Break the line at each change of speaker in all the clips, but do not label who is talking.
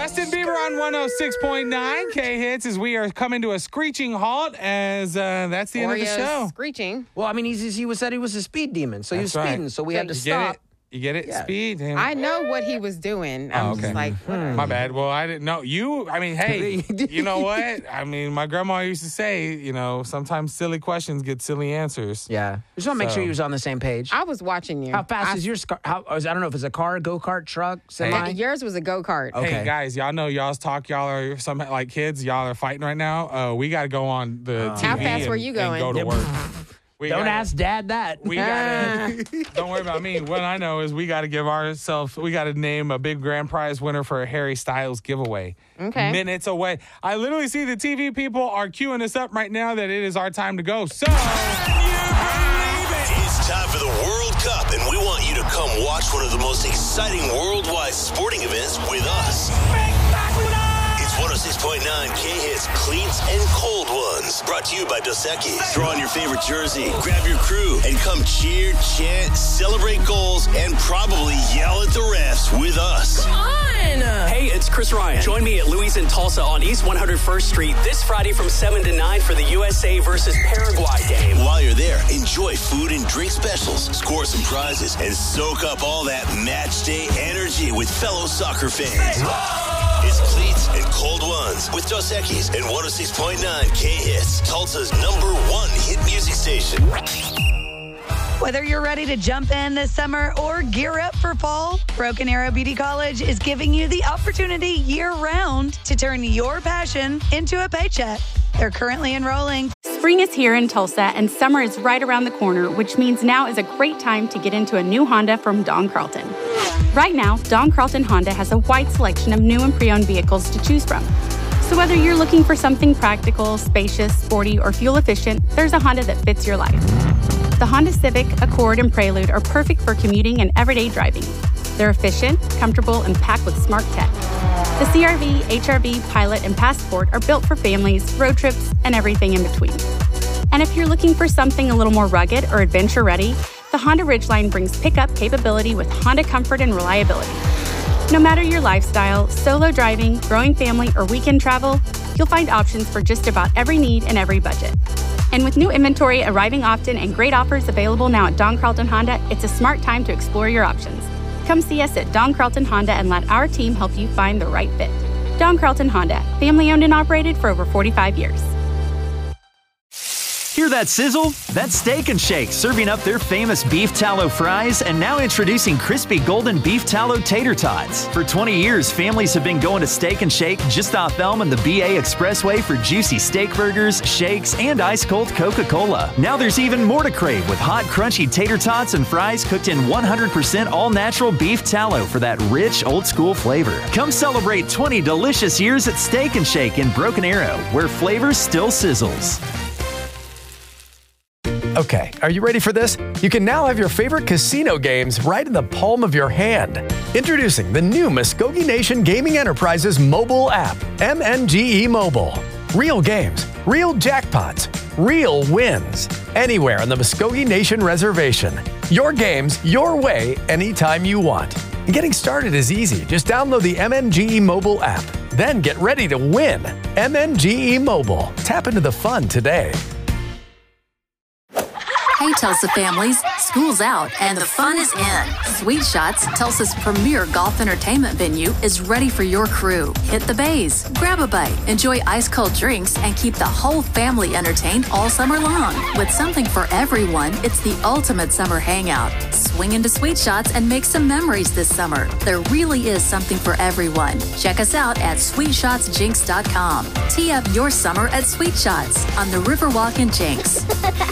Justin Bieber on 106.9 K-Hits as we are coming to a screeching halt as that's the end of the show.
Screeching.
Well, I mean, he said he was a speed demon, so he was
That's
speeding,
right.
so we had to
You
stop.
get it? You get it?
Yeah.
Speed.
I know what he was doing. I'm just like, whatever.
My bad. Well, I didn't know. Hey, you know what? I mean, my grandma used to say, sometimes silly questions get silly answers.
Yeah. Just want to make sure he was on the same page.
I was watching you.
How fast is your I don't know if it's a car, go-kart, truck, semi?
Yours was a go-kart.
Okay.
Hey, guys, y'all know y'all are some like kids. Y'all are fighting right now. We got to go on the TV.
How fast were you going?
And go to work.
Don't ask Dad that.
We gotta. Don't worry about me. What I know is we got to name a big grand prize winner for a Harry Styles giveaway.
Okay.
Minutes away. I literally see the TV people are queuing us up right now that it is our time to go. So.
It's time for the World Cup, and we want you to come watch one of the most exciting worldwide sporting events with us. It's 106.9 K-Hits, Cleats, and Cold Ones. Brought to you by Dos Equis. Throw on your favorite jersey, grab your crew, and come cheer, chant, celebrate goals, and probably yell at the refs with us.
Come on! Hey, it's Chris Ryan. Join me at Louis in Tulsa on East 101st Street this Friday from 7 to 9 for the USA versus Paraguay game.
While you're there, enjoy food and drink specials, score some prizes, and soak up all that match day energy with fellow soccer fans. It's Cleats and Cold Ones with Dos Equis and 106.9 K-Hits, Tulsa's #1 hit music station.
Whether you're ready to jump in this summer or gear up for fall, Broken Arrow Beauty College is giving you the opportunity year-round to turn your passion into a paycheck. They're currently enrolling.
Spring is here in Tulsa, and summer is right around the corner, which means now is a great time to get into a new Honda from Don Carlton. Right now, Don Carlton Honda has a wide selection of new and pre-owned vehicles to choose from. So whether you're looking for something practical, spacious, sporty, or fuel-efficient, there's a Honda that fits your life. The Honda Civic, Accord, and Prelude are perfect for commuting and everyday driving. They're efficient, comfortable, and packed with smart tech. The CR-V, HR-V, Pilot, and Passport are built for families, road trips, and everything in between. And if you're looking for something a little more rugged or adventure-ready, the Honda Ridgeline brings pickup capability with Honda comfort and reliability. No matter your lifestyle, solo driving, growing family, or weekend travel, you'll find options for just about every need and every budget. And with new inventory arriving often and great offers available now at Don Carlton Honda, it's a smart time to explore your options. Come see us at Don Carlton Honda and let our team help you find the right fit. Don Carlton Honda, family owned and operated for over 45 years.
Hear that sizzle? That's Steak 'n Shake serving up their famous beef tallow fries and now introducing crispy golden beef tallow tater tots. For 20 years, families have been going to Steak 'n Shake just off Elm and the BA Expressway for juicy steak burgers, shakes, and ice-cold Coca-Cola. Now there's even more to crave with hot, crunchy tater tots and fries cooked in 100% all-natural beef tallow for that rich, old-school flavor. Come celebrate 20 delicious years at Steak 'n Shake in Broken Arrow, where flavor still sizzles.
Okay, are you ready for this? You can now have your favorite casino games right in the palm of your hand. Introducing the new Muskogee Nation Gaming Enterprises mobile app, MNGE Mobile. Real games, real jackpots, real wins. Anywhere on the Muskogee Nation Reservation. Your games, your way, anytime you want. And getting started is easy. Just download the MNGE Mobile app. Then get ready to win. MNGE Mobile. Tap into the fun today.
Hey Tulsa families, school's out and the fun is in. Sweet Shots, Tulsa's premier golf entertainment venue, is ready for your crew. Hit the bays, grab a bite, enjoy ice-cold drinks, and keep the whole family entertained all summer long. With something for everyone, it's the ultimate summer hangout. Swing into Sweet Shots and make some memories this summer. There really is something for everyone. Check us out at SweetShotsJinx.com. Tee up your summer at Sweet Shots on the Riverwalk in Jinx.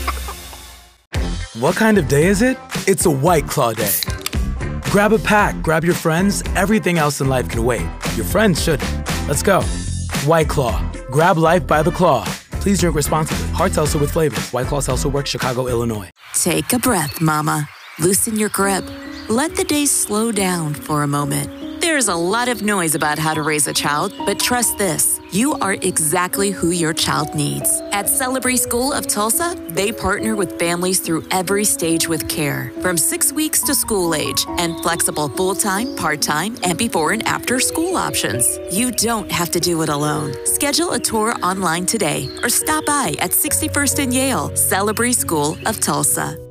What kind of day is it? It's a White Claw day. Grab a pack, grab your friends, everything else in life can wait. Your friends shouldn't. Let's go. White Claw. Grab life by the claw. Please drink responsibly. Hard seltzer with flavors. White Claw Seltzer Works, Chicago, Illinois.
Take a breath, Mama. Loosen your grip. Let the day slow down for a moment. There's a lot of noise about how to raise a child, but trust this. You are exactly who your child needs. At Celebrate School of Tulsa, they partner with families through every stage with care, from 6 weeks to school age, and flexible full-time, part-time, and before and after school options. You don't have to do it alone. Schedule a tour online today or stop by at 61st and Yale, Celebrate School of Tulsa.